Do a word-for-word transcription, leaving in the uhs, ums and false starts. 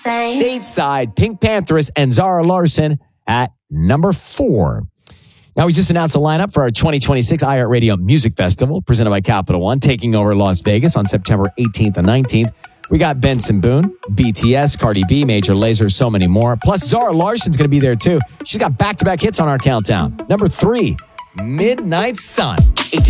say. Stateside, Pink Panthers and Zara Larsson at number four. Now, we just announced a lineup for our twenty twenty-six iHeartRadio Music Festival, presented by Capital One, taking over Las Vegas on September eighteenth and nineteenth. We got Benson Boone, B T S, Cardi B, Major Lazer, so many more. Plus, Zara Larsson's going to be there, too. She's got back-to-back hits on our countdown. Number three, Midnight Sun.